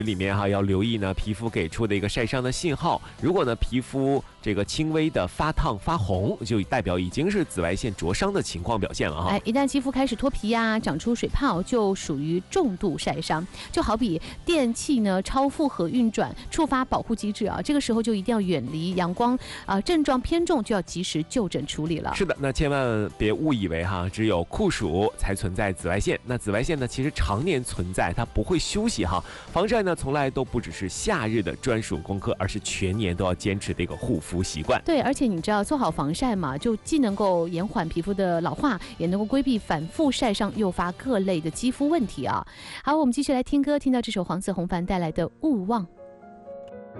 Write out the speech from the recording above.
里面要留意呢皮肤给出的一个晒伤的信号。如果呢皮肤这个轻微的发烫发红，就代表已经是紫外线灼伤的情况表现了哈。 一旦肌肤开始脱皮呀、长出水泡，就属于重度晒伤。就好比电器呢超负荷运转，触发保护机制啊，这个时候就一定要远离阳光症状偏重就要及时就诊处理了。 是的，那千万别误以为只有酷暑才存在紫外线。那紫外线呢，其实常年存在，它不会休息哈。防晒呢，从来都不只是夏日的专属功课，而是全年都要坚持的一个护肤习惯。 对，而且你知道做好防晒嘛，就既能够延缓皮肤的老化，也能够规避反复晒伤诱发各类的肌肤问题啊。好，我们继续来听歌，听到这首黄色红帆带来的《勿忘》。